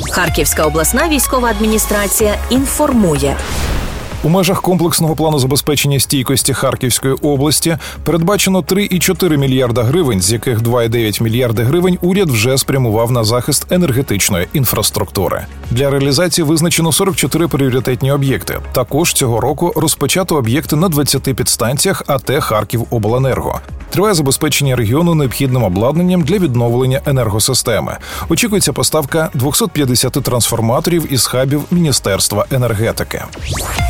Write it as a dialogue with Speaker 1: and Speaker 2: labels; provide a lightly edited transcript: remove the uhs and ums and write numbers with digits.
Speaker 1: Харківська обласна військова адміністрація інформує.
Speaker 2: У межах комплексного плану забезпечення стійкості Харківської області передбачено 3,4 мільярда гривень, з яких 2,9 мільярди гривень уряд вже спрямував на захист енергетичної інфраструктури. Для реалізації визначено 44 пріоритетні об'єкти. Також цього року розпочато об'єкти на 20 підстанціях АТ «Харківобленерго». Триває забезпечення регіону необхідним обладнанням для відновлення енергосистеми. Очікується поставка 250 трансформаторів із хабів Міністерства енергетики.